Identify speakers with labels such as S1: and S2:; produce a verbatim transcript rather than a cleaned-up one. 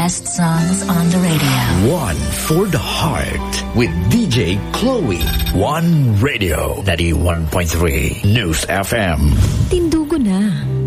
S1: best songs on the radio.
S2: One for the heart with D J Chloe. One Radio. ninety-one point three News F M.
S1: Tindugo na.